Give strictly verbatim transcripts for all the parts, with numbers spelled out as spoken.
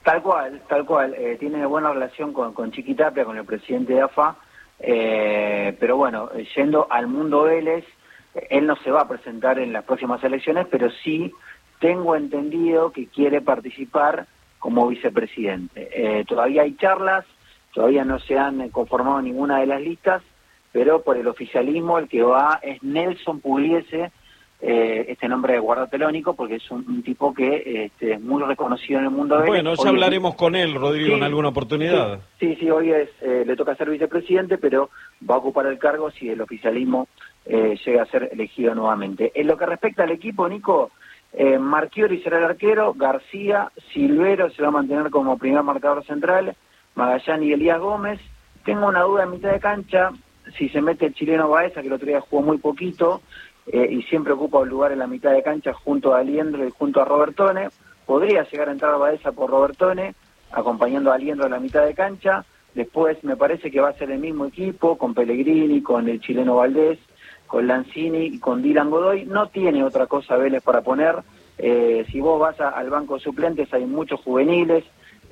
Tal cual, tal cual. Eh, tiene buena relación con, con Chiqui Tapia, con el presidente de A F A, eh, pero bueno, yendo al mundo Vélez, él no se va a presentar en las próximas elecciones, pero sí tengo entendido que quiere participar como vicepresidente. Eh, todavía hay charlas, todavía no se han conformado ninguna de las listas, pero por el oficialismo el que va es Nelson Pugliese, eh, este nombre de guardatelónico, porque es un, un tipo que este, es muy reconocido en el mundo de Vélez. Bueno, ya hoy hablaremos es, con él, Rodrigo, sí, en alguna oportunidad. Sí, sí, sí, hoy es, eh, le toca ser vicepresidente, pero va a ocupar el cargo si el oficialismo eh, llega a ser elegido nuevamente. En lo que respecta al equipo, Nico, eh, Marchiori será el arquero, García, Silvero se va a mantener como primer marcador central, Magallán y Elías Gómez. Tengo una duda en mitad de cancha, si se mete el chileno Baeza, que el otro día jugó muy poquito, eh, y siempre ocupa un lugar en la mitad de cancha junto a Aliendro y junto a Robertone. Podría llegar a entrar Baeza por Robertone, acompañando a Aliendro en la mitad de cancha. Después me parece que va a ser el mismo equipo, con Pellegrini, con el chileno Valdés, con Lanzini y con Dylan Godoy. No tiene otra cosa Vélez para poner. Eh, si vos vas a, al banco de suplentes, hay muchos juveniles.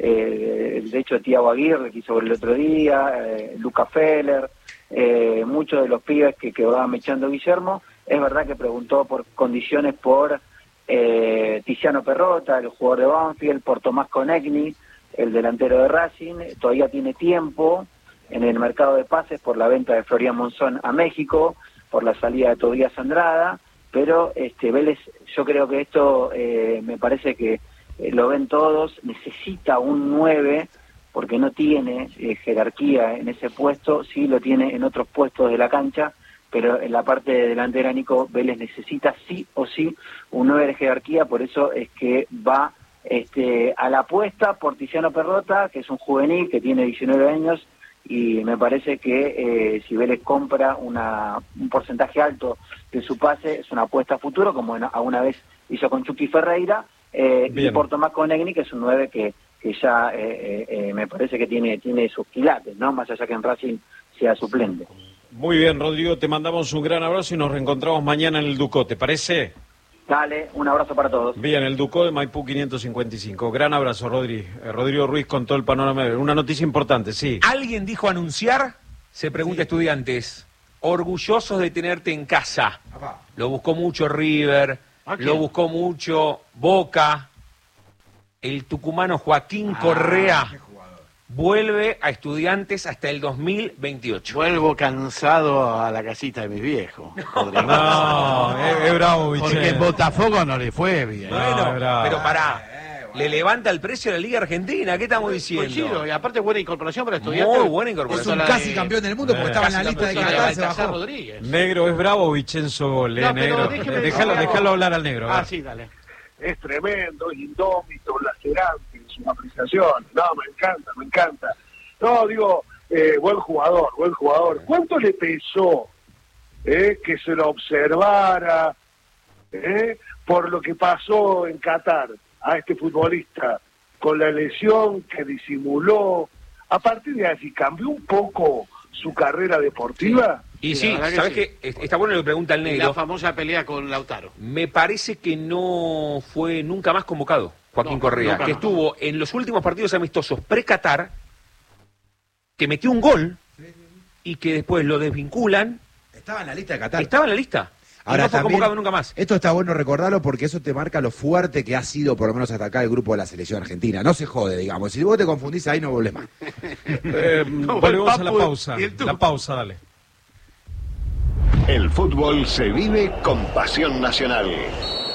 Eh, de hecho, Thiago Aguirre, que hizo por el otro día, eh, Luca Feller, eh, muchos de los pibes que, que va mechando Guillermo. Es verdad que preguntó por condiciones por eh, Tiziano Perrota, el jugador de Banfield, por Tomás Conegni, el delantero de Racing. Todavía tiene tiempo en el mercado de pases por la venta de Florian Monzón a México, por la salida de Tobías Andrada, pero este Vélez, yo creo que esto eh, me parece que eh, lo ven todos, necesita un nueve, porque no tiene eh, jerarquía en ese puesto, sí lo tiene en otros puestos de la cancha, pero en la parte de delantera, Nico, Vélez necesita sí o sí un nueve de jerarquía, por eso es que va este, a la apuesta por Tiziano Perrota, que es un juvenil que tiene diecinueve años, y me parece que eh, si Vélez compra una, un porcentaje alto de su pase, es una apuesta a futuro, como en, alguna vez hizo con Chucky Ferreira, eh, y por Tomás Conegni, que es un nueve que, que ya eh, eh, me parece que tiene, tiene sus quilates, ¿no? Más allá que en Racing sea suplente. Muy bien, Rodrigo, te mandamos un gran abrazo y nos reencontramos mañana en el Ducó, ¿te parece? Dale, un abrazo para todos. Bien, el Ducó de Maipú quinientos cincuenta y cinco. Gran abrazo, Rodri. Eh, Rodrigo Ruiz con todo el panorama. Una noticia importante, sí. ¿Alguien dijo anunciar? Se pregunta, sí. Estudiantes. Orgullosos de tenerte en casa. Apá. Lo buscó mucho River, lo buscó mucho Boca. El tucumano Joaquín ah, Correa vuelve a Estudiantes hasta el dos mil veintiocho. Vuelvo cansado a la casita de mis viejos. No, es, es bravo, Vicente. Porque en Botafogo no le fue bien. Bueno, no, pero pará, le levanta el precio de la Liga Argentina, ¿qué estamos diciendo? Coincido, y aparte buena incorporación para Estudiantes. Muy buena incorporación. Es un casi campeón del mundo porque eh, estaba en la lista de Qatar, se bajó. Rodríguez. Negro, es bravo Vicenzo Gole, no, negro. Déjalo, déjalo hablar al negro. Ah, sí, dale. Es tremendo, es indómito, lacerante en sus apreciaciones. No, me encanta, me encanta. No, digo, eh, buen jugador, buen jugador. ¿Cuánto le pesó eh, que se lo observara eh, por lo que pasó en Qatar a este futbolista con la lesión que disimuló? A partir de ahí, ¿cambió un poco su carrera deportiva? Y sí, sí ¿sabes qué? Sí. Está bueno lo que pregunta el negro. La famosa pelea con Lautaro. Me parece que no fue nunca más convocado Joaquín no, Correa, que estuvo en los últimos partidos amistosos pre-Qatar, que metió un gol y que después lo desvinculan. Estaba en la lista de Qatar. Estaba en la lista. Ahora, no fue también, convocado nunca más. Esto está bueno recordarlo porque eso te marca lo fuerte que ha sido, por lo menos hasta acá, el grupo de la selección argentina. No se jode, digamos. Si vos te confundís ahí, no volvés más. eh, no, volvemos a la pausa. La pausa, dale. El fútbol se vive con pasión nacional.